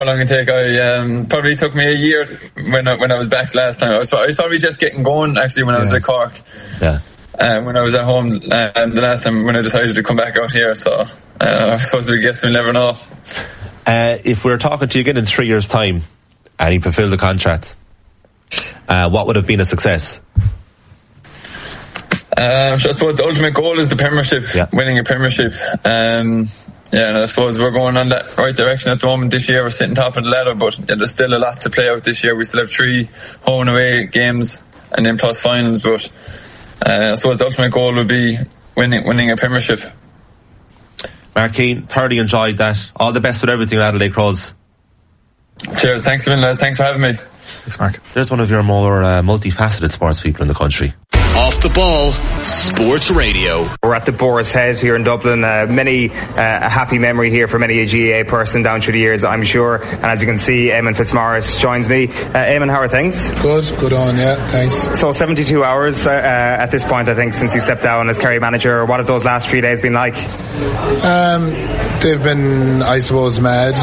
How long it take? Probably took me a year when I was back last time. I was probably just getting going actually when I was with Cork. Yeah. When I was at home the last time when I decided to come back out here. So I suppose we guess we'll never know. If we're talking to you again in 3 years' time and you fulfil the contract, what would have been a success? I suppose the ultimate goal is the Premiership, winning a Premiership. And I suppose we're going on that right direction at the moment. This year we're sitting top of the ladder, but there's still a lot to play out this year. We still have 3 home and away games and then plus finals, but I suppose the ultimate goal would be winning a Premiership. Mark Keane, thoroughly enjoyed that. All the best with everything at Adelaide Crows. Cheers, thanks a million, thanks for having me. Thanks, Mark. There's one of your more multifaceted sports people in the country. Off the Ball Sports Radio. We're at the Boar's Head here in Dublin. A happy memory here for many a GAA person down through the years, I'm sure. And as you can see, Eamon Fitzmaurice joins me. Eamon, how are things? Good on, yeah, thanks. So 72 hours at this point, I think, since you stepped down as Kerry manager. What have those last 3 days been like? They've been, I suppose, mad.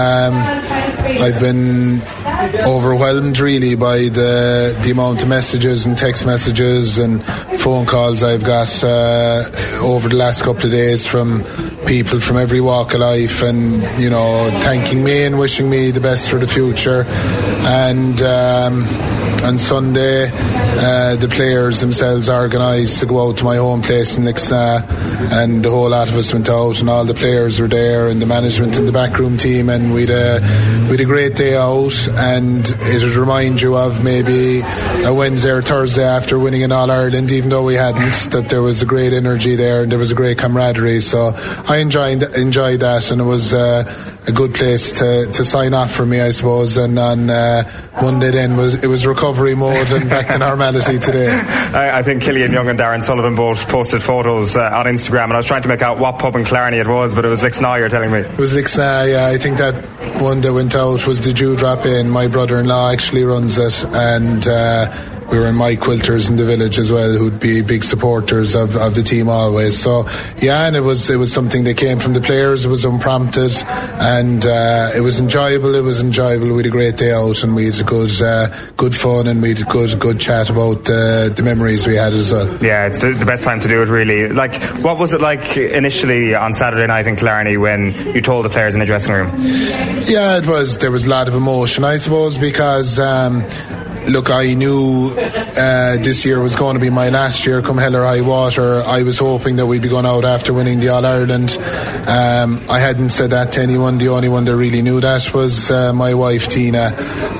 I've been overwhelmed really by the amount of messages and text messages and phone calls I've got over the last couple of days from people from every walk of life, and thanking me and wishing me the best for the future. And on Sunday the players themselves organised to go out to my home place in Lixnaw, and the whole lot of us went out and all the players were there and the management and the backroom team, and we'd a great day out. And it'd remind you of maybe a Wednesday or Thursday after winning an All-Ireland, even though we hadn't, that there was a great energy there and there was a great camaraderie. So I enjoyed that, and it was a good place to sign off for me, I suppose. And on Monday then it was recovery mode and back to normality today. I think Killian Young and Darren Sullivan both posted photos on Instagram, and I was trying to make out what pub in Clarny it was, but it was Lixnaw, you're telling me. It was Lixnaw, yeah. I think that one that went out was the Dewdrop Inn. My brother-in-law actually runs it, and we were in Mike Quilters in the village as well, who'd be big supporters of the team always. So yeah, and it was something that came from the players. It was unprompted, and it was enjoyable. We had a great day out, and we had good fun, and we had a good chat about the memories we had as well. Yeah, it's the best time to do it, really. Like, what was it like initially on Saturday night in Killarney when you told the players in the dressing room? Yeah, there was a lot of emotion, I suppose, because look, I knew this year was going to be my last year come hell or high water. I was hoping that we'd be going out after winning the All-Ireland. I hadn't said that to anyone. The only one that really knew that was my wife, Tina.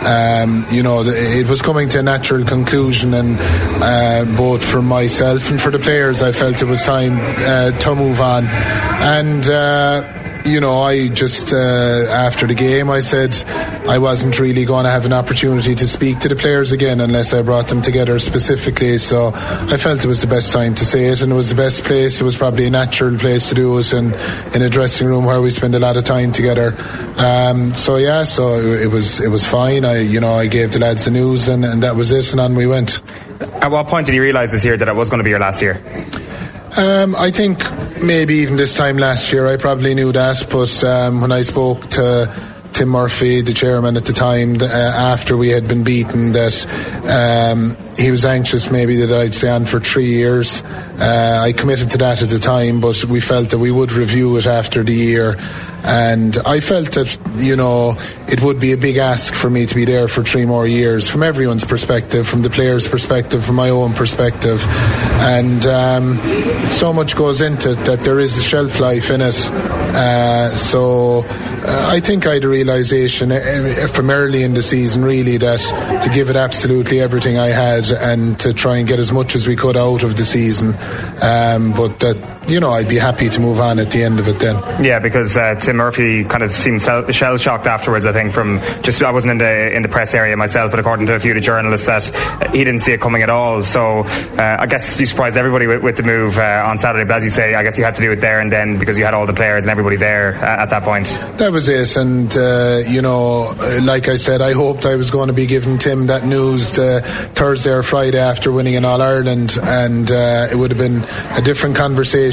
It was coming to a natural conclusion, and both for myself and for the players, I felt it was time to move on. And I just after the game I said I wasn't really going to have an opportunity to speak to the players again unless I brought them together specifically. So I felt it was the best time to say it, and it was the best place. It was probably a natural place to do it in a dressing room where we spend a lot of time together. So it was fine. I gave the lads the news, and that was it, and on we went. At what point did you realise this year that it was going to be your last year? I think maybe even this time last year I probably knew that, but when I spoke to Tim Murphy, the chairman at the time, after we had been beaten, that he was anxious maybe that I'd stay on for 3 years. I committed to that at the time, but we felt that we would review it after the year. And I felt that, it would be a big ask for me to be there for 3 more years, from everyone's perspective, from the players' perspective, from my own perspective. And so much goes into it that there is a shelf life in it. So I think I had a realisation from early in the season, really, that to give it absolutely everything I had and to try and get as much as we could out of the season. But that, I'd be happy to move on at the end of it then. Yeah, because Tim Murphy kind of seemed shell-shocked afterwards, I think, I wasn't in the press area myself, but according to a few of the journalists, that he didn't see it coming at all. So I guess you surprised everybody with the move on Saturday, but as you say, I guess you had to do it there and then because you had all the players and everybody there at that point. That was it, and like I said, I hoped I was going to be giving Tim that news Thursday or Friday after winning an All-Ireland, and it would have been a different conversation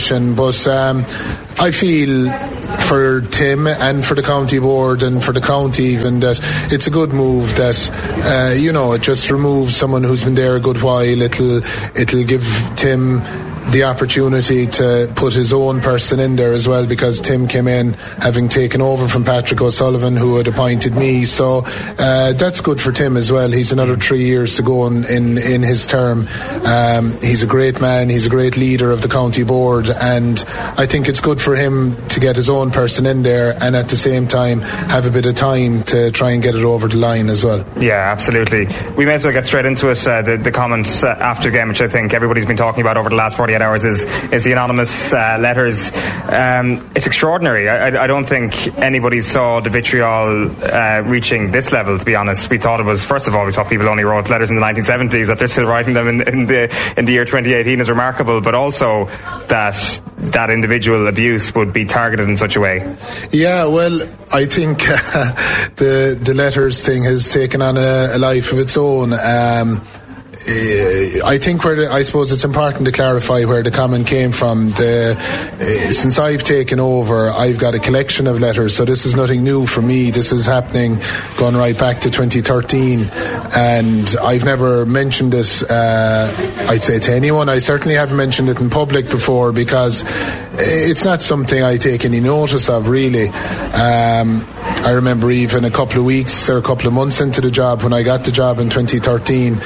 position, but I feel for Tim and for the county board and for the county even that it's a good move that it just removes someone who's been there a good while. It'll give Tim the opportunity to put his own person in there as well, because Tim came in having taken over from Patrick O'Sullivan, who had appointed me, so that's good for Tim as well. He's another 3 years to go in his term. He's a great man, he's a great leader of the county board, and I think it's good for him to get his own person in there and at the same time have a bit of time to try and get it over the line as well. Yeah, absolutely. We may as well get straight into it. The comments after the game, which I think everybody's been talking about over the last 48 hours, is the anonymous letters. It's extraordinary. I don't think anybody saw the vitriol reaching this level, to be honest. We thought people only wrote letters in the 1970s. That they're still writing them in the year 2018 is remarkable, but also that individual abuse would be targeted in such a way. Yeah, well, I think the letters thing has taken on a life of its own. I think I suppose it's important to clarify where the comment came from. Since I've taken over, I've got a collection of letters, so this is nothing new for me. This is happening going right back to 2013, and I've never mentioned this, I'd say, to anyone. I certainly haven't mentioned it in public before, because it's not something I take any notice of, really. I remember even a couple of weeks or a couple of months into the job, when I got the job in 2013,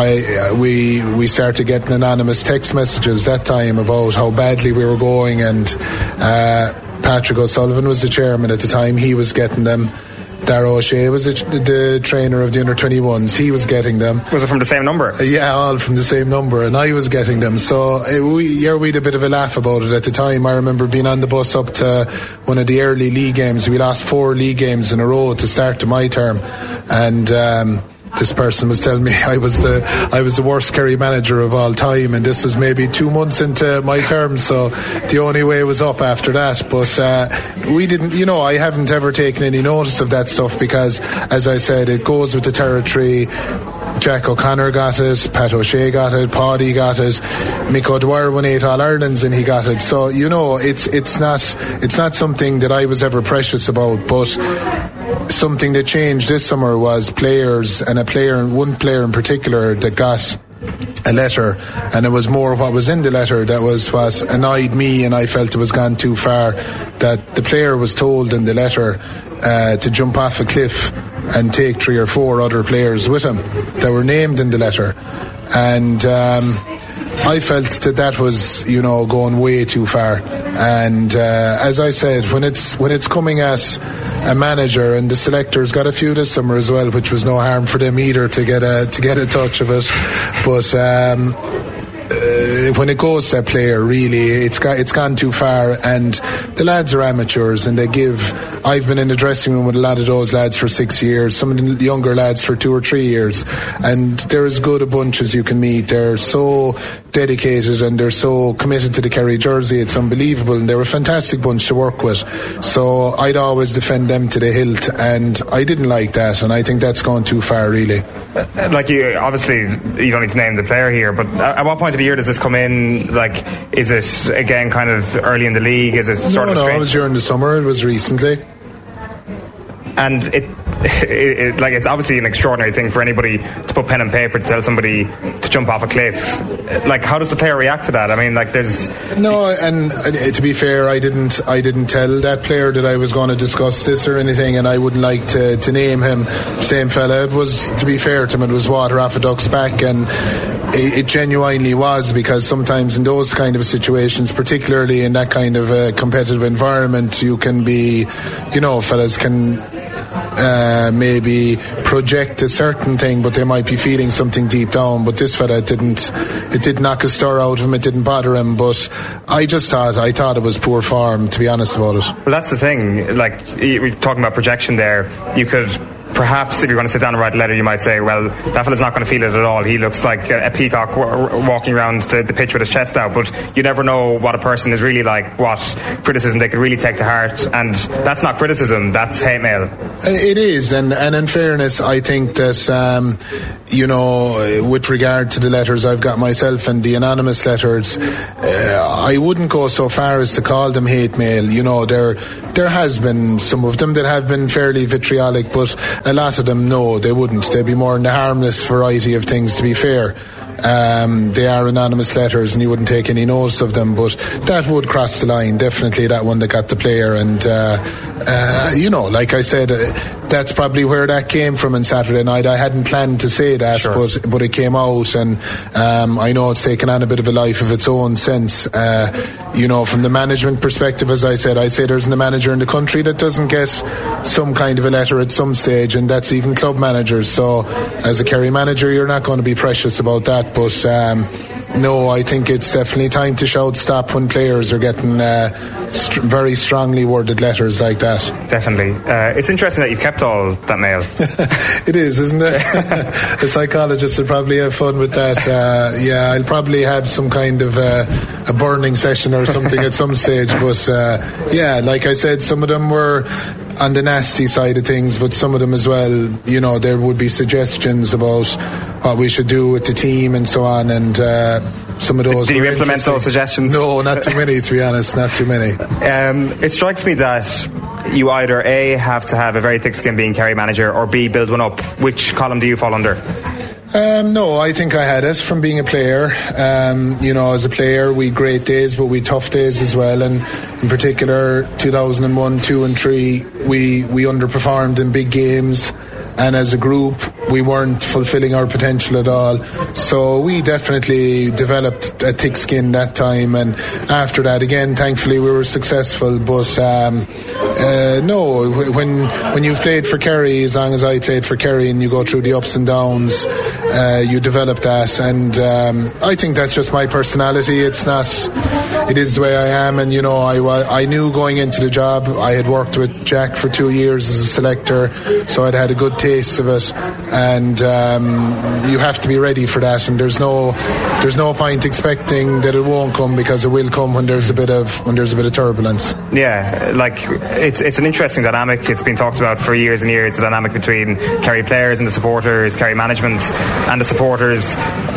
we started getting anonymous text messages that time about how badly we were going, and Patrick O'Sullivan was the chairman at the time. He was getting them. Darragh O'Shea was the trainer of the under-21s. He was getting them. Was it from the same number? Yeah, all from the same number, and I was getting them. So we had a bit of a laugh about it at the time. I remember being on the bus up to one of the early league games. We lost 4 league games in a row to start to my term, and this person was telling me I was the worst Kerry manager of all time, and this was maybe 2 months into my term, so the only way was up after that. But we didn't, I haven't ever taken any notice of that stuff, because, as I said, it goes with the territory. Jack O'Connor got it, Pat O'Shea got it, Paddy got it, Mick O'Dwyer won 8 All-Irelands and he got it. So it's not something that I was ever precious about, but something that changed this summer was players, and one player in particular that got a letter, and it was more what was in the letter that was what annoyed me, and I felt it was gone too far. That the player was told in the letter to jump off a cliff and take 3 or 4 other players with him that were named in the letter, and I felt that was going way too far. And as I said, when it's coming at a manager, and the selectors got a few this summer as well, which was no harm for them either to get a touch of it, but when it goes to a player, really, it's gone too far, and the lads are amateurs, and I've been in the dressing room with a lot of those lads for 6 years, some of the younger lads for 2 or 3 years, and they're as good a bunch as you can meet. They're so dedicated and they're so committed to the Kerry jersey, it's unbelievable, and they're a fantastic bunch to work with, so I'd always defend them to the hilt, and I didn't like that, and I think that's gone too far, really. Like, you don't need to name the player here, but at what point of the year does this come in? Like, is it again kind of early in the league? Is it sort of strange? No, it was during the summer. It was recently. And it's obviously an extraordinary thing for anybody to put pen and paper to tell somebody to jump off a cliff. Like, how does the player react to that? I mean, like, there's no, and to be fair, I didn't tell that player that I was going to discuss this or anything, and I wouldn't like to name him. Same fella. It was, to be fair to him, it was water off a duck's back, and it genuinely was, because sometimes in those kind of situations, particularly in that kind of a competitive environment, you can be, fellas can maybe project a certain thing, but they might be feeling something deep down. But this fella it did knock a stir out of him, it didn't bother him, but I thought it was poor form, to be honest about it. Well, that's the thing, like, we're talking about projection there. You could perhaps, if you're going to sit down and write a letter, you might say, well, that fella's not going to feel it at all. He looks like a peacock walking around the pitch with his chest out. But you never know what a person is really like, what criticism they could really take to heart. And that's not criticism, that's hate mail. It is, and in fairness, I think that with regard to the letters I've got myself and the anonymous letters, I wouldn't go so far as to call them hate mail. There has been some of them that have been fairly vitriolic, but a lot of them, no, they wouldn't. They'd be more in the harmless variety of things, to be fair. They are anonymous letters and you wouldn't take any notice of them, but that would cross the line, definitely, that one that got the player. And like I said, that's probably where that came from on Saturday night. I hadn't planned to say that, sure. but it came out, and I know it's taken on a bit of a life of its own since. From the management perspective, as I said, I'd say there isn't a manager in the country that doesn't get some kind of a letter at some stage, and that's even club managers. So as a Kerry manager, you're not going to be precious about that, but no, I think it's definitely time to shout stop when players are getting very strongly worded letters like that. Definitely. It's interesting that you've kept all that mail. It is, isn't it? A psychologist will probably have fun with that. I'll probably have some kind of a burning session or something at some stage, but like I said, some of them were on the nasty side of things, but some of them as well, there would be suggestions about what we should do with the team and so on, and some of those. Did you implement those suggestions? No, not too many, to be honest, not too many. It strikes me that you either A, have to have a very thick skin being Kerry manager, or B, build one up. Which column do you fall under? No, I think I had it from being a player. As a player, we great days, but we tough days as well. And in particular, 2001, 2 and 3, we underperformed in big games. And as a group, we weren't fulfilling our potential at all. So we definitely developed a thick skin that time. And after that, again, thankfully, we were successful. But no, when you've played for Kerry, as long as I played for Kerry, and you go through the ups and downs, you develop that. And I think that's just my personality. It's not. It is the way I am. And I knew going into the job. I had worked with Jack for 2 years as a selector, so I'd had a good taste of it, and you have to be ready for that, and there's no point expecting that it won't come, because it will come when there's a bit of turbulence. Yeah, like it's an interesting dynamic. It's been talked about for years and years, the dynamic between Kerry players and the supporters, Kerry management and the supporters.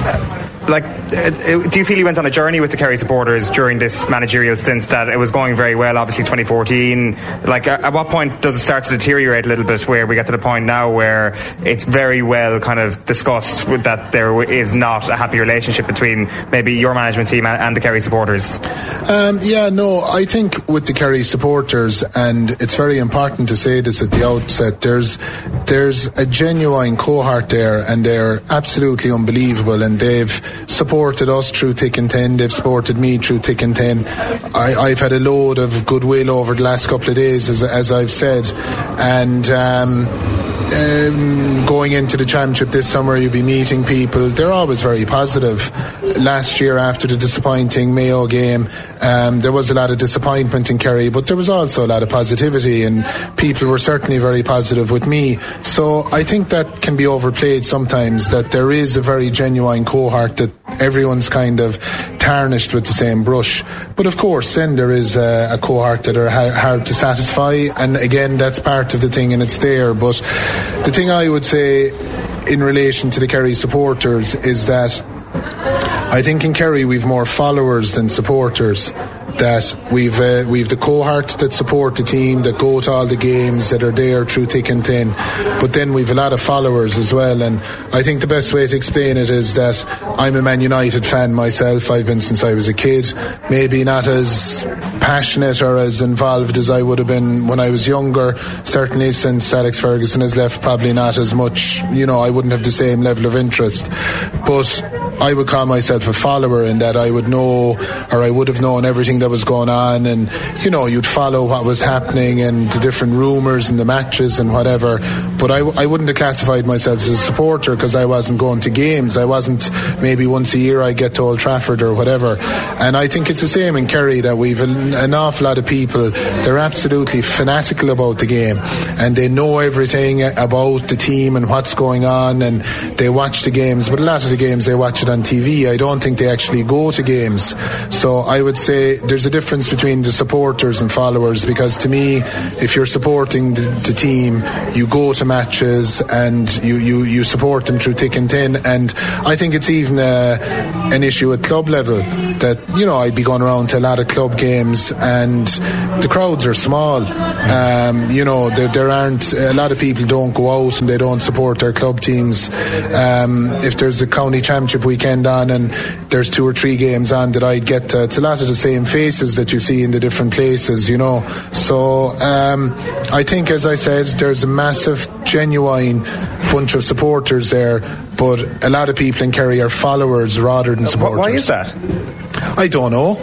Do you feel you went on a journey with the Kerry supporters during this managerial stint, that it was going very well, obviously 2014? At what point does it start to deteriorate a little bit, where we get to the point now where it's very well kind of discussed that there is not a happy relationship between maybe your management team and the Kerry supporters? I think with the Kerry supporters, and it's very important to say this at the outset, there's a genuine cohort there, and they're absolutely unbelievable, and they've supported us through thick and thin. They've supported me through thick and thin. I've had a load of goodwill over the last couple of days, as I've said, and going into the championship this summer, you'll be meeting people. They're always very positive. Last year, after the disappointing Mayo game, there was a lot of disappointment in Kerry, but there was also a lot of positivity, and people were certainly very positive with me. So I think that can be overplayed sometimes, that there is a very genuine cohort, that everyone's kind of tarnished with the same brush. But of course, then there is a cohort that are hard to satisfy, and again, that's part of the thing, and it's there. But the thing I would say in relation to the Kerry supporters is that I think in Kerry we've more followers than supporters. That we've the cohort that support the team, that go to all the games, that are there through thick and thin, but then we've a lot of followers as well. And I think the best way to explain it is that I'm a Man United fan myself. I've been since I was a kid, maybe not as passionate or as involved as I would have been when I was younger. Certainly since Alex Ferguson has left, probably not as much, I wouldn't have the same level of interest, but I would call myself a follower, in that I would know, or I would have known everything that was going on, and you'd follow what was happening and the different rumours and the matches and whatever. But I wouldn't have classified myself as a supporter, because I wasn't going to games. I wasn't, maybe once a year I get to Old Trafford or whatever. And I think it's the same in Kerry, that we've an awful lot of people, they're absolutely fanatical about the game, and they know everything about the team and what's going on, and they watch the games, but a lot of the games they watch it on TV. I don't think they actually go to games. So I would say there's a difference between the supporters and followers, because to me, if you're supporting the team, you go to matches and you support them through thick and thin. And I think it's even an issue at club level that, you know, I'd be going around to a lot of club games and the crowds are small. You know, there aren't, a lot of people don't go out and they don't support their club teams. If there's a county championship weekend on and there's 2 or 3 games on that I'd get to, it's a lot of the same faces that you see in the different places, you know. So I think, as I said, there's a massive, genuine bunch of supporters there, but a lot of people in Kerry are followers rather than supporters. Why is that? I don't know.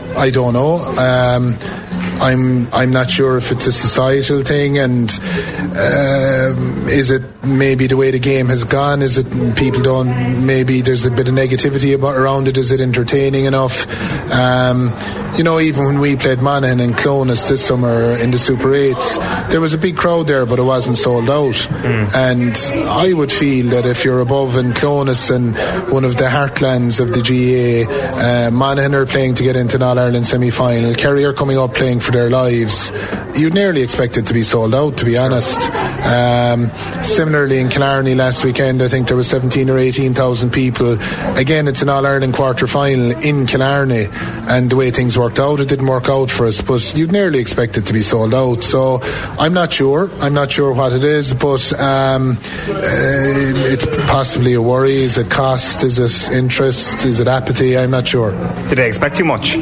I'm not sure if it's a societal thing, and is it maybe the way the game has gone? Is it people don't, maybe there's a bit of negativity around it? Is it entertaining enough? You know, even when we played Monaghan and Clonus this summer in the Super 8s, there was a big crowd there, but it wasn't sold out. And I would feel that if you're above in Clonus and one of the heartlands of the GAA, Monaghan are playing to get into an All-Ireland semi-final, Kerry are coming up playing for their lives, you'd nearly expect it to be sold out, to be honest. Similarly in Killarney last weekend, I think there was 17 or 18,000 people. Again, it's an All-Ireland quarter-final in Killarney, and the way things worked out, it didn't work out for us, but you'd nearly expect it to be sold out. So I'm not sure what it is, but it's possibly a worry. Is it cost? Is it interest? Is it apathy? I'm not sure. Did they expect too much?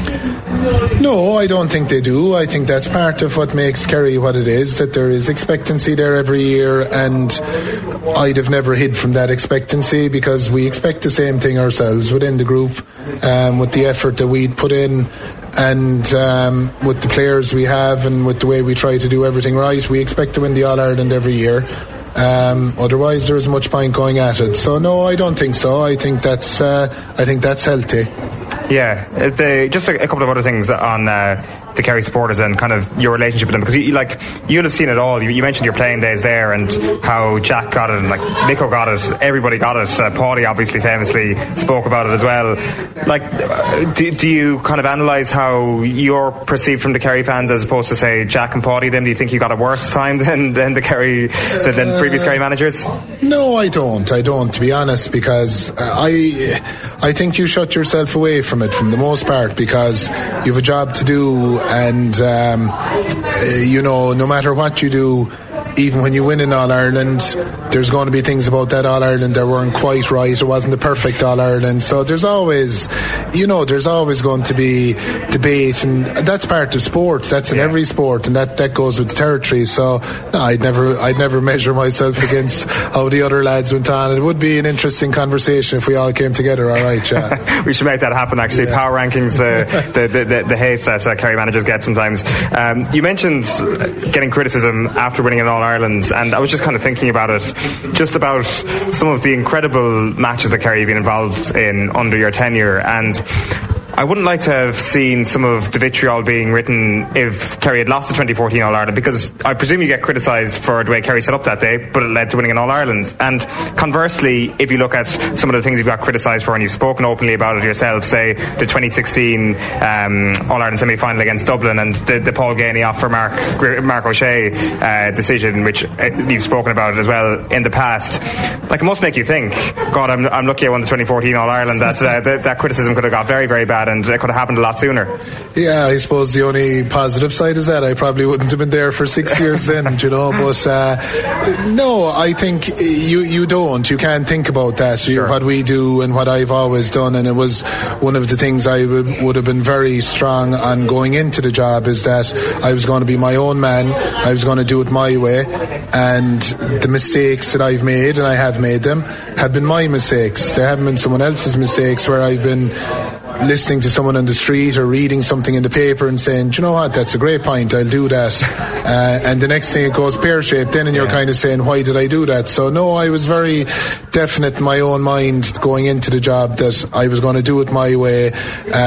No, I don't think they do. I think that's part of what makes Kerry what it is, that there is expectancy there every year, and I'd have never hid from that expectancy, because we expect the same thing ourselves within the group, with the effort that we'd put in and with the players we have and with the way we try to do everything right. We expect to win the All-Ireland every year. Otherwise there is much point going at it. So no, I don't think so. I think that's healthy. Yeah, just a couple of other things on the Kerry supporters and kind of your relationship with them, because you'll have seen it all. You mentioned your playing days there and how Jack got it and like Nico got it, everybody got it. Paulie obviously famously spoke about it as well. Like, do you kind of analyse how you're perceived from the Kerry fans as opposed to say Jack and Paulie? Then do you think you got a worse time than the Kerry than previous Kerry managers? No, I don't, to be honest, because I think you shut yourself away from it from the most part, because you have a job to do, and you know, no matter what you do, even when you win in All-Ireland, there's going to be things about that All-Ireland that weren't quite right. It wasn't the perfect All-Ireland. So there's always going to be debate, and that's part of sport. That's in every sport, and that goes with the territory. So no, I'd never measure myself against how the other lads went on. It would be an interesting conversation if we all came together, all right, yeah. We should make that happen, actually. Yeah. Power rankings, the hate that Kerry managers get sometimes. You mentioned getting criticism after winning an All-Ireland, and I was just kind of thinking about it, just about some of the incredible matches that Kerry have been involved in under your tenure, and I wouldn't like to have seen some of the vitriol being written if Kerry had lost the 2014 All-Ireland, because I presume you get criticised for the way Kerry set up that day, but it led to winning an All-Ireland. And conversely, if you look at some of the things you've got criticised for, and you've spoken openly about it yourself, say the 2016 All-Ireland semi-final against Dublin and the Paul Geaney off for Mark O'Shea decision, which you've spoken about it as well in the past. Like, it must make you think, God, I'm lucky I won the 2014 All-Ireland. That criticism could have got very, very bad, and it could have happened a lot sooner. Yeah, I suppose the only positive side is that I probably wouldn't have been there for 6 years then, you know. But no, I think you can't think about that. Sure. What we do and what I've always done, and it was one of the things I would have been very strong on going into the job, is that I was going to be my own man. I was going to do it my way, and the mistakes that I've made, and I have made them, have been my mistakes. They haven't been someone else's mistakes, where I've been listening to someone on the street or reading something in the paper and saying, do you know what, that's a great point, I'll do that, and the next thing it goes pear-shaped then, and you're kind of saying, why did I do that? So no, I was very definite in my own mind going into the job that I was going to do it my way.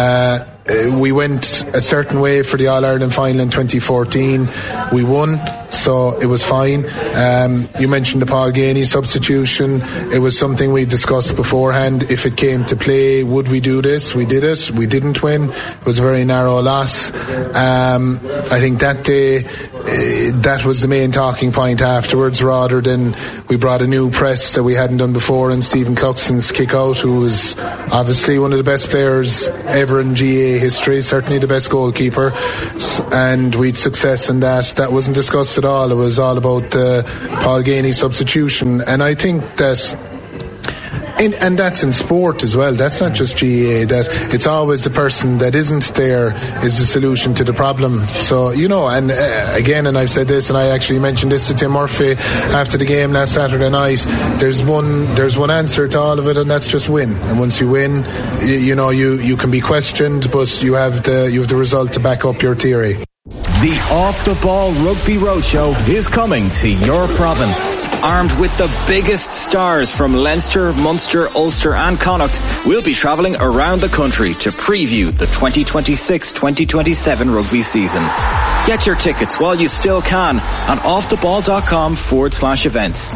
We went a certain way for the All-Ireland final in 2014. We won. so it was fine. You mentioned the Paul Geaney substitution. It was something we discussed beforehand. If it came to play, would we do this? We did it. We didn't win. It was a very narrow loss. I think that day that was the main talking point afterwards, rather than we brought a new press that we hadn't done before, and Stephen Cluxton's kick out, who was obviously one of the best players ever in GA history, certainly the best goalkeeper, and we'd success in that. That wasn't discussed at all. It was all about the Paul Geaney substitution, and I think that and that's in sport as well. That's not just GAA. That it's always the person that isn't there is the solution to the problem. So, and again, and I've said this, and I actually mentioned this to Tim Murphy after the game last Saturday night. There's one answer to all of it, and that's just win. And once you win, you can be questioned, but you have the result to back up your theory. The Off the Ball Rugby Roadshow is coming to your province. Armed with the biggest stars from Leinster, Munster, Ulster and Connacht, we'll be travelling around the country to preview the 2026-2027 rugby season. Get your tickets while you still can on offtheball.com/events.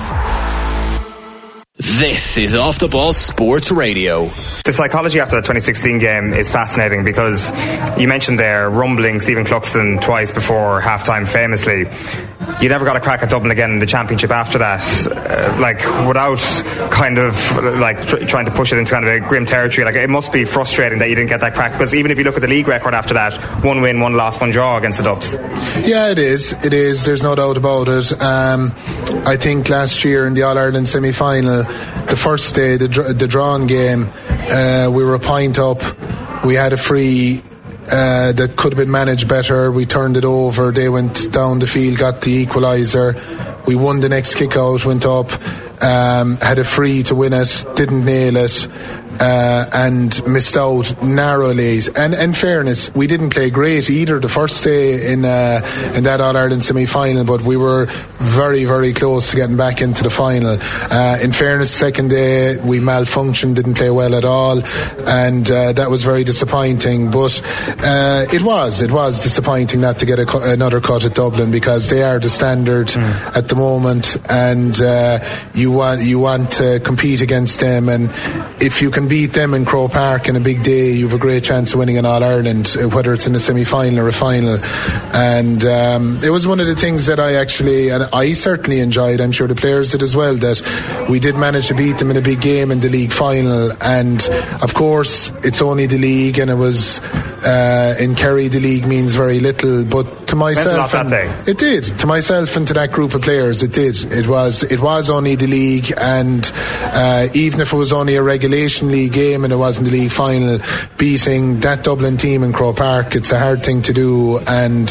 This is Off the Ball Sports Radio. The psychology after the 2016 game is fascinating, because you mentioned there rumbling Stephen Cluxton twice before halftime famously. You never got a crack at Dublin again in the championship after that, without kind of trying to push it into kind of a grim territory. It must be frustrating that you didn't get that crack, because even if you look at the league record after that, 1 win, 1 loss, 1 draw against the Dubs. Yeah, it is. There's no doubt about it. I think last year in the All-Ireland semi-final, the first day, the drawn game, we were a point up. We had a free that could have been managed better. We turned it over. They went down the field, got the equaliser. We won the next kick out, went up, had a free to win it, didn't nail it, and missed out narrowly. And in fairness, we didn't play great either the first day in that All-Ireland semi-final, but we were very, very close to getting back into the final. In fairness, second day we malfunctioned, didn't play well at all, and that was very disappointing. But it was disappointing not to get another cut at Dublin, because they are the standard at the moment, and you want to compete against them, and if you can beat them in Croke Park in a big day, you have a great chance of winning an All-Ireland, whether it's in a semi-final or a final. And it was one of the things that I certainly enjoyed, I'm sure the players did as well, that we did manage to beat them in a big game in the league final. And of course it's only the league, and it was in Kerry the league means very little, but to myself, it did, to myself and to that group of players, it did. It was only the league, and even if it was only a regulation league game and it wasn't the league final, beating that Dublin team in Croke Park, it's a hard thing to do. And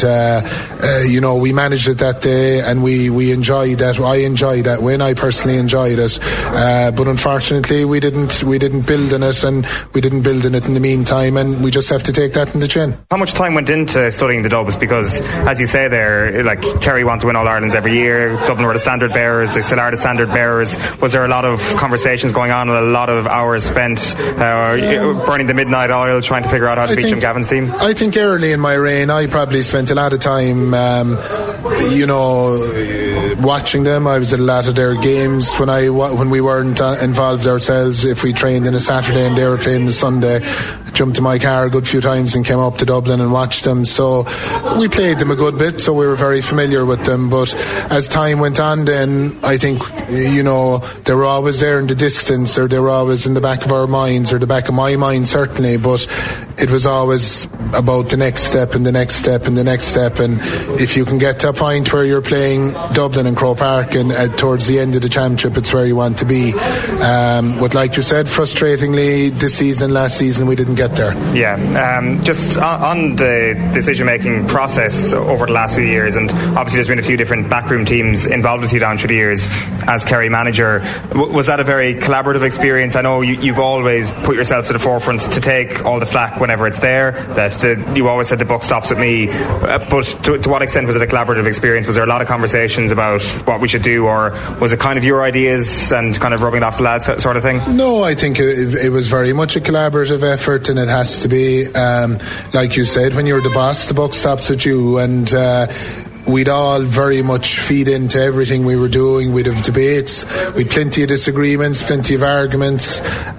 we managed it that day, and we enjoyed that. I enjoyed that win. I personally enjoyed it, but unfortunately we didn't build on it, and we didn't build on it in the meantime, and we just have to take that in the chin. How much time went into studying the Dubs? Because as you say there, Kerry want to win All-Irelands every year, Dublin were the standard bearers, they still are the standard bearers. Was there a lot of conversations going on, and a lot of hours spent burning the midnight oil trying to figure out how to beat Jim Gavin's team? I think early in my reign I probably spent a lot of time watching them. I was at a lot of their games when we weren't involved ourselves. If we trained on a Saturday and they were playing the Sunday, jumped in my car a good few times and came up to Dublin and watched them. So we played them a good bit, so we were very familiar with them. But as time went on, then I think they were always there in the distance, or they were always in the back of our minds, or the back of my mind certainly, but it was always about the next step and the next step and the next step. And if you can get to a point where you're playing Dublin and Croke Park, and towards the end of the championship, it's where you want to be. But like you said, frustratingly, last season we didn't get there. Yeah, just on the decision-making process over the last few years, and obviously there's been a few different backroom teams involved with you down through the years as Kerry manager. Was that a very collaborative experience? I know you've always put yourself to the forefront to take all the flack whenever it's there, that you always said the buck stops with me, but to what extent was it a collaborative experience? Was there a lot of conversations about what we should do, or was it kind of your ideas and kind of rubbing it off the lads sort of thing? No, I think it was very much a collaborative effort, and it has to be. Like you said, when you're the boss, the buck stops with you, and we'd all very much feed into everything we were doing. We'd have debates, we'd plenty of disagreements, plenty of arguments.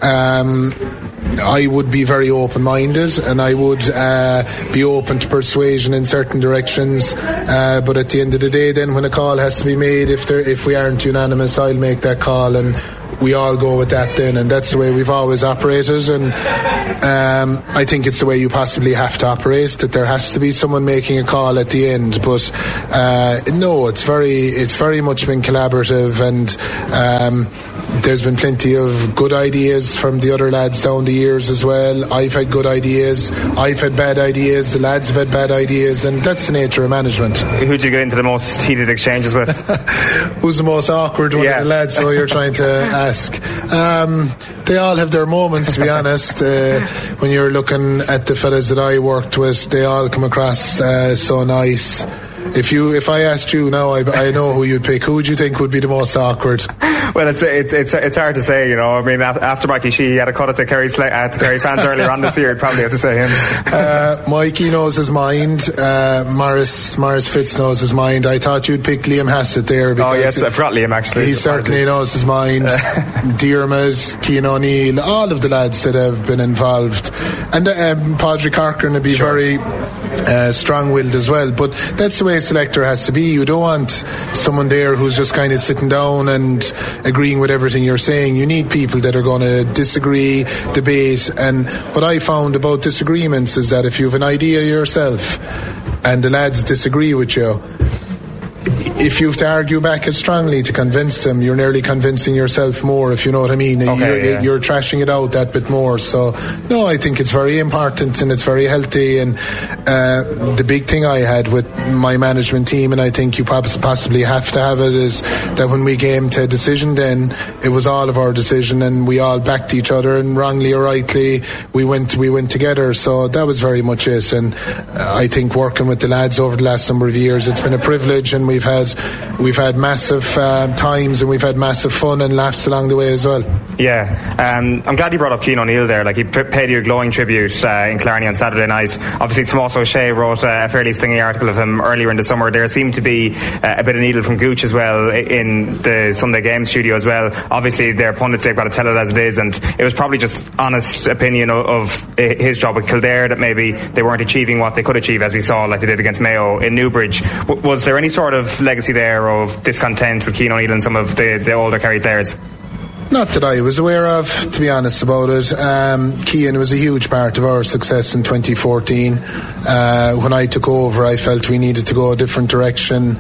I would be very open-minded, and I would be open to persuasion in certain directions, but at the end of the day, then when a call has to be made, if we aren't unanimous, I'll make that call, and we all go with that then, and that's the way we've always operated. And I think it's the way you possibly have to operate, that there has to be someone making a call at the end. But no, it's very much been collaborative, and there's been plenty of good ideas from the other lads down the years as well. I've had good ideas, I've had bad ideas, the lads have had bad ideas, and that's the nature of management. Who do you get into the most heated exchanges with? Who's the most awkward one of the lads, so you're trying to ask? They all have their moments, to be honest. When you're looking at the fellas that I worked with, they all come across so nice. If I asked you now, I know who you'd pick. Who would you think would be the most awkward? Well, it's hard to say, you know. I mean, after Mikey Sheehy had a cut at the Kerry fans earlier on this year, you'd probably have to say him. Mikey knows his mind. Morris Fitz knows his mind. I thought you'd pick Liam Hassett there. Oh yes, I forgot Liam actually. He certainly knows his mind. Diarmid, Cian O'Neill, all of the lads that have been involved, and Padraig Corcoran would be very strong-willed as well. But that's the way a selector has to be. You don't want someone there who's just kind of sitting down and agreeing with everything you're saying. You need people that are going to disagree, debate. And what I found about disagreements is that if you have an idea yourself and the lads disagree with you, if you have to argue back as strongly to convince them, you're nearly convincing yourself more, if you know what I mean. You're trashing it out that bit more. So no, I think it's very important and it's very healthy. And the big thing I had with my management team, and I think you possibly have to have it, is that when we came to a decision, then it was all of our decision, and we all backed each other, and wrongly or rightly we went together. So that was very much it. And I think working with the lads over the last number of years, it's been a privilege, and we've had massive times, and we've had massive fun and laughs along the way as well. Yeah, I'm glad you brought up Cian O'Neill there. Like, he paid you a glowing tribute in Killarney on Saturday night. Obviously, Tomás O'Shea wrote a fairly stingy article of him earlier in the summer. There seemed to be a bit of needle from Gooch as well in the Sunday Game studio as well. Obviously, their pundits, they've got to tell it as it is, and it was probably just honest opinion of his job with Kildare that maybe they weren't achieving what they could achieve, as we saw, like they did against Mayo in Newbridge. Was there any sort of legacy there of discontent with Cian O'Neill and some of the older Kerry players? Not that I was aware of, to be honest about it. Cian was a huge part of our success in 2014. When I took over, I felt we needed to go a different direction,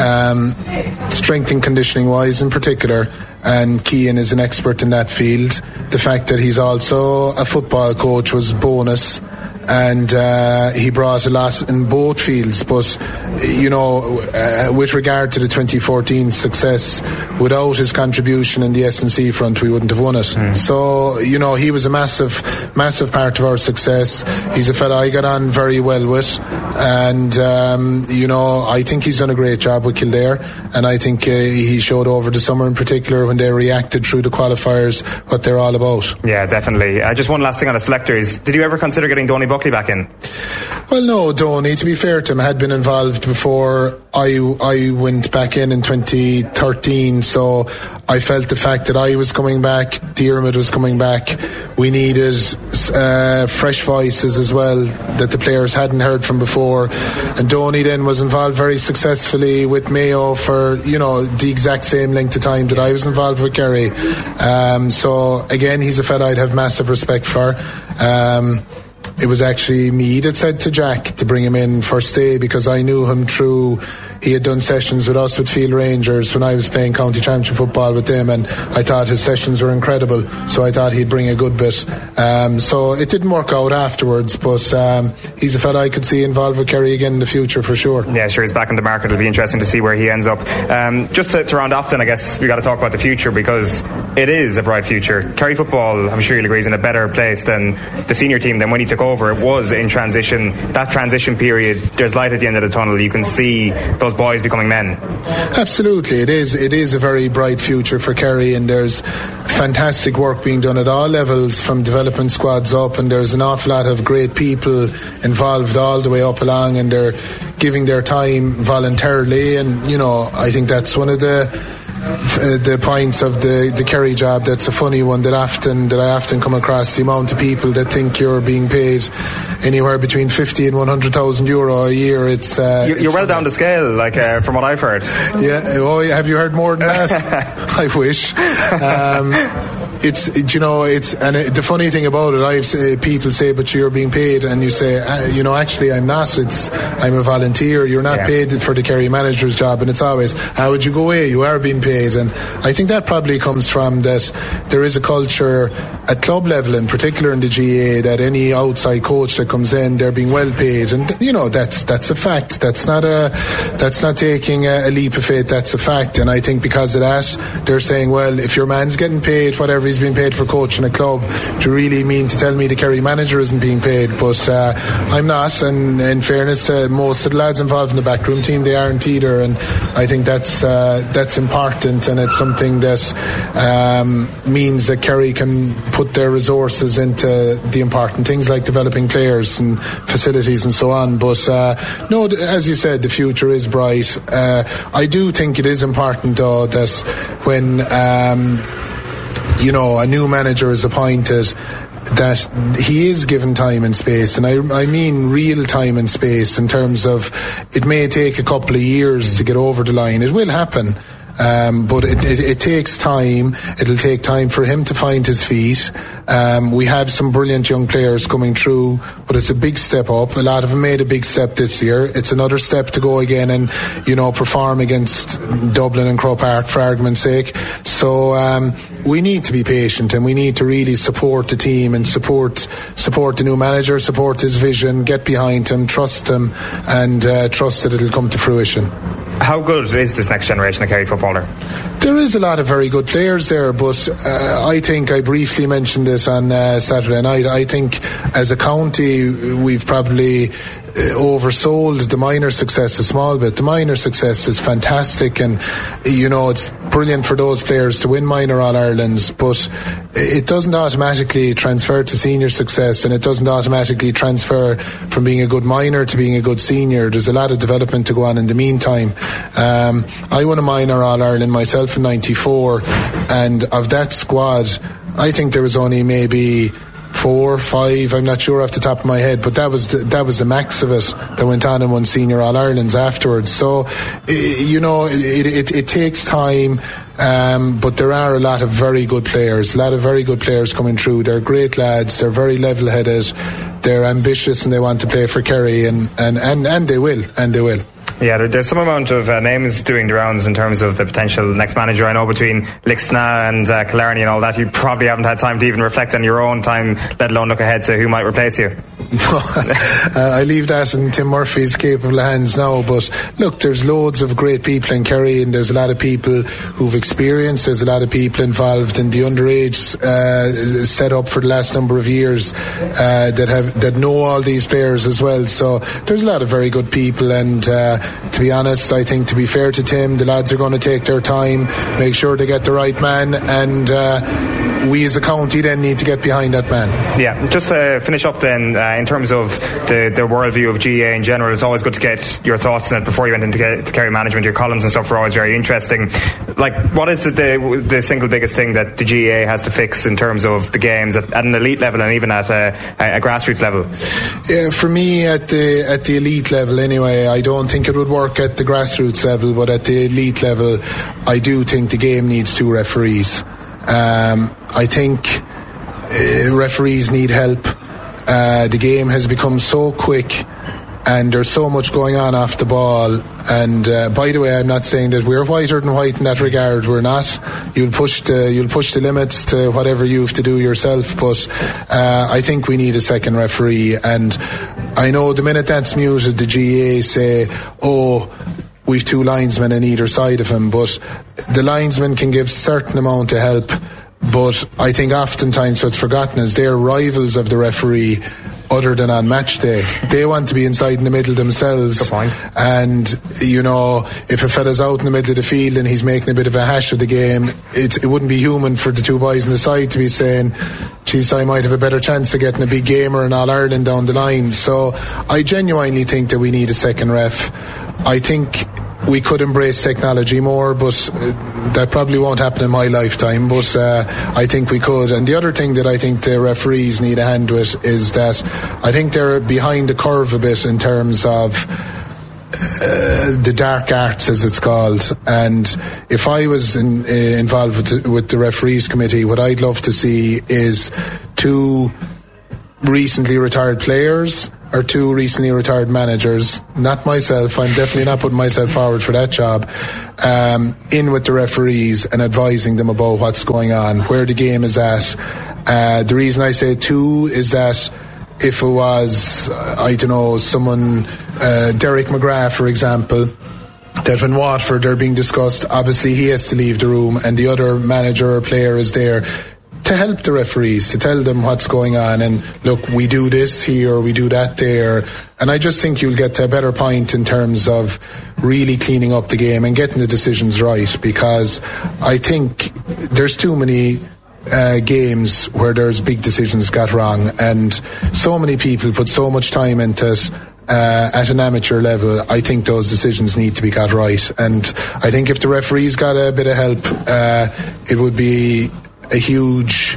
strength and conditioning wise in particular. And Cian is an expert in that field. The fact that he's also a football coach was bonus. And he brought a lot in both fields, but you know, with regard to the 2014 success, without his contribution in the S&C front, we wouldn't have won it. So you know, he was a massive part of our success. He's a fella I got on very well with, and you know, I think he's done a great job with Kildare, and I think he showed over the summer in particular when they reacted through the qualifiers what they're all about. Yeah, definitely. Just one last thing on the selectors. Did you ever consider getting Donny Buckley back in? Well, no, Donny, to be fair to him, had been involved before I went back in 2013, so I felt the fact that I was coming back, Diarmid was coming back, we needed fresh voices as well that the players hadn't heard from before. And Donny then was involved very successfully with Mayo for, you know, the exact same length of time that I was involved with Kerry. So again, he's a fella I'd have massive respect for. It was actually me that said to Jack to bring him in first day, because I knew him through, he had done sessions with us with Field Rangers when I was playing county championship football with them, and I thought his sessions were incredible, so I thought he'd bring a good bit. So it didn't work out afterwards, but he's a fella I could see involved with Kerry again in the future for sure. Yeah, sure, he's back in the market. It'll be interesting to see where he ends up. Just to round off then, I guess we got to talk about the future, because it is a bright future. Kerry football, I'm sure you'll agree, is in a better place than the senior team than when he took over. It was in transition. That transition period, there's light at the end of the tunnel. You can see those suppose, boys becoming men. Absolutely, it is a very bright future for Kerry, and there's fantastic work being done at all levels from development squads up, and there's an awful lot of great people involved all the way up along, and they're giving their time voluntarily. And I think that's one of the points of the Kerry job that's a funny one that I often come across, the amount of people that think you're being paid anywhere between 50 and 100,000 euro a year. It's you're well down the scale, from what I've heard. Yeah. Oh, have you heard more than that? I wish. The funny thing about it, people say, but you're being paid, and you say, actually I'm not. I'm a volunteer. You're not paid for the Kerry manager's job, and it's always, how would you go away? You are being paid. And I think that probably comes from that there is a culture at club level, in particular in the GAA, that any outside coach that comes in, they're being well paid, and that's a fact. That's not taking a leap of faith. That's a fact. And I think because of that, they're saying, well, if your man's getting paid whatever he's being paid for coaching a club, do you really mean to tell me the Kerry manager isn't being paid? But I'm not, and in fairness, most of the lads involved in the backroom team, they aren't either, and I think that's important, and it's something that means that Kerry can put their resources into the important things like developing players and facilities and so on. But no, as you said, the future is bright. I do think it is important, though, that when a new manager is appointed, that he is given time and space, and I mean real time and space, in terms of it may take a couple of years to get over the line. It will happen. But it takes time. It'll take time for him to find his feet. We have some brilliant young players coming through, but it's a big step up. A lot of them made a big step this year. It's another step to go again and, perform against Dublin and Croke Park, for argument's sake. So, we need to be patient, and we need to really support the team and support the new manager, support his vision, get behind him, trust him, and trust that it'll come to fruition. How good is this next generation of Kerry footballer? There is a lot of very good players there, but I think I briefly mentioned this on Saturday night. I think as a county we've probably oversold the minor success a small bit. The minor success is fantastic, and it's brilliant for those players to win minor All-Irelands, but it doesn't automatically transfer to senior success, and it doesn't automatically transfer from being a good minor to being a good senior. There's a lot of development to go on in the meantime. I won a minor All-Ireland myself in 94, and of that squad I think there was only maybe 4 or 5, I'm not sure off the top of my head, but that was the max of it, that went on and won senior All-Irelands afterwards. So it takes time, but there are a lot of very good players coming through. They're great lads, they're very level-headed, they're ambitious, and they want to play for Kerry, and they will. Yeah, there's some amount of names doing the rounds in terms of the potential next manager. I know between Lixna and Killarney and all that, you probably haven't had time to even reflect on your own time, let alone look ahead to who might replace you. I leave that in Tim Murphy's capable hands now, but look, there's loads of great people in Kerry, and there's a lot of people who've experienced, there's a lot of people involved in the underage set up for the last number of years that know all these players as well. So there's a lot of very good people, and to be honest, I think, to be fair to Tim, the lads are going to take their time, make sure they get the right man, and we as a county then need to get behind that man. Yeah, just to finish up then, in terms of the worldview of GAA in general, it's always good to get your thoughts on it before you went into Kerry management. Your columns and stuff were always very interesting. What is the single biggest thing that the GAA has to fix in terms of the games at an elite level and even at a grassroots level? Yeah, for me, at the elite level anyway, I don't think it would work at the grassroots level, but at the elite level, I do think the game needs 2 referees. I think referees need help. The game has become so quick, and there's so much going on off the ball. And by the way, I'm not saying that we're whiter than white in that regard. We're not. You'll push the limits to whatever you have to do yourself. But I think we need a second referee. And I know the minute that's muted, the GAA say, we've 2 linesmen on either side of him. But the linesman can give certain amount of help. But I think oftentimes what's forgotten is they're rivals of the referee other than on match day. They want to be inside in the middle themselves. Good point. And, you know, if a fella's out in the middle of the field and he's making a bit of a hash of the game, it wouldn't be human for the two boys on the side to be saying, geez, I might have a better chance of getting a big gamer in All-Ireland down the line. So I genuinely think that we need a second ref. I think we could embrace technology more, but that probably won't happen in my lifetime, but I think we could. And the other thing that I think the referees need a hand with is that I think they're behind the curve a bit in terms of the dark arts, as it's called. And if I was involved with the referees committee, what I'd love to see is 2 recently retired players or 2 recently retired managers, not myself, I'm definitely not putting myself forward for that job, in with the referees and advising them about what's going on, where the game is at. The reason I say 2 is that if it was, I don't know, someone, Derek McGrath, for example, that when Watford are being discussed, obviously he has to leave the room and the other manager or player is there to help the referees, to tell them what's going on and look, we do this here, we do that there. And I just think you'll get to a better point in terms of really cleaning up the game and getting the decisions right, because I think there's too many games where there's big decisions got wrong, and so many people put so much time into it at an amateur level. I think those decisions need to be got right, and I think if the referees got a bit of help, it would be a huge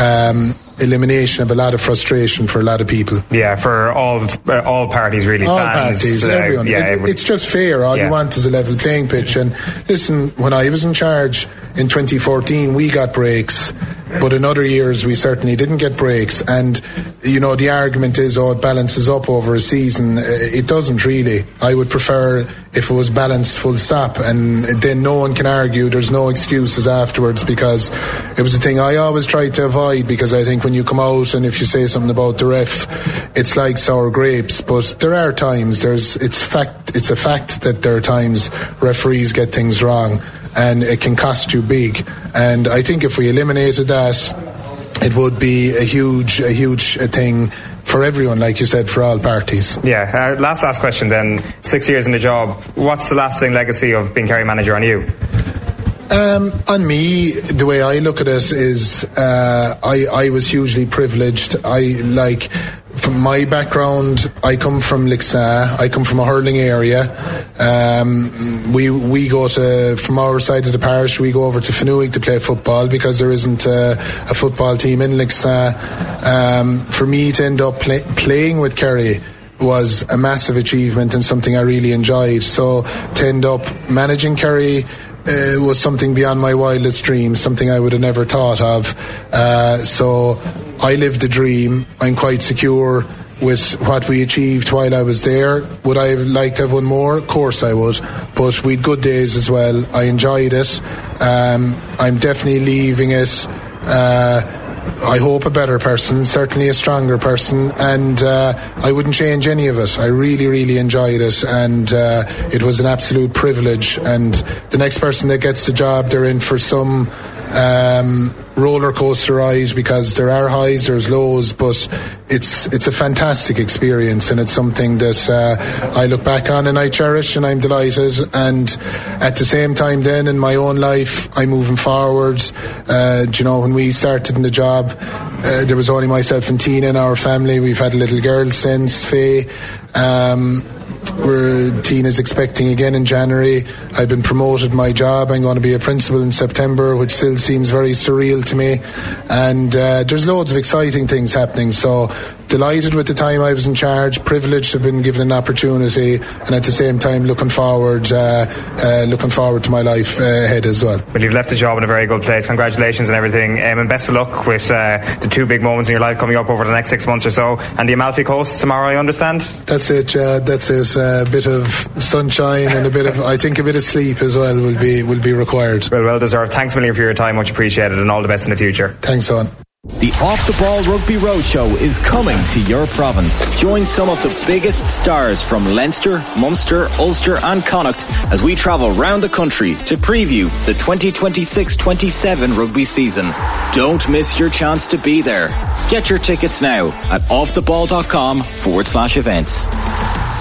elimination of a lot of frustration for a lot of people. Yeah, for all parties, really. All fans, parties, everyone. It's just fair. All you want is a level playing pitch. And listen, when I was in charge in 2014, we got breaks, but in other years we certainly didn't get breaks. And you know, the argument is, it balances up over a season. It doesn't really. I would prefer if it was balanced full stop, and then no one can argue. There's no excuses afterwards, because it was a thing I always tried to avoid, because I think when you come out and if you say something about the ref, it's like sour grapes. But there are times, it's a fact that there are times referees get things wrong and it can cost you big. And I think if we eliminated that, it would be a huge thing for everyone, like you said, for all parties. Yeah. Last question then. 6 years in the job. What's the lasting legacy of being Kerry manager on you? On me, the way I look at it is, I was hugely privileged. From my background, I come from Lixin. I come from a hurling area. We go from our side of the parish, we go over to Fenwick to play football, because there isn't a football team in Lixin. For me to end up playing with Kerry was a massive achievement and something I really enjoyed. So to end up managing Kerry was something beyond my wildest dreams, something I would have never thought of. So I lived the dream. I'm quite secure with what we achieved while I was there. Would I have liked to have won more? Of course I would. But we had good days as well. I enjoyed it. I'm definitely leaving it, I hope, a better person, certainly a stronger person, and I wouldn't change any of it. I really, really enjoyed it, and it was an absolute privilege. And the next person that gets the job, they're in for some roller coaster ride, because there are highs, there's lows, but it's a fantastic experience, and it's something that I look back on and I cherish, and I'm delighted. And at the same time, then in my own life, I'm moving forward. When we started in the job, there was only myself and Tina in our family. We've had a little girl since, Faye. Tina's expecting again in January. I've been promoted my job. I'm going to be a principal in September, which still seems very surreal to me. And there's loads of exciting things happening. So delighted with the time I was in charge, privileged to have been given an opportunity, and at the same time looking forward to my life ahead as well. Well, you've left the job in a very good place. Congratulations and everything, and best of luck with the 2 big moments in your life coming up over the next 6 months or so, and the Amalfi Coast tomorrow, I understand. That's it. That's it. A bit of sunshine and a bit of sleep as well will be required. Well deserved. Thanks a million for your time, much appreciated, and all the best in the future. Thanks, son. The Off the Ball Rugby Roadshow is coming to your province. Join some of the biggest stars from Leinster, Munster, Ulster and Connacht as we travel round the country to preview the 2026-27 rugby season. Don't miss your chance to be there. Get your tickets now at offtheball.com/events.